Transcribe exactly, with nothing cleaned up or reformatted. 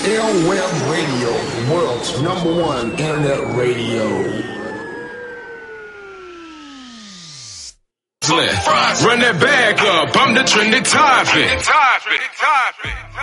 Airweb Radio, the world's number one internet radio. Run that bag up, I'm the trending topic.